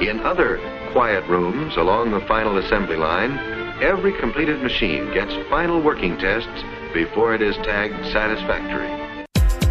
In other quiet rooms along the final assembly line, every completed machine gets final working tests before it is tagged satisfactory.